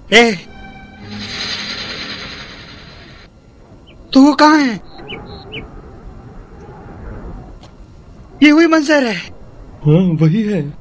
ए, तू कहाँ है? ये वही मंजर है। हाँ वही है।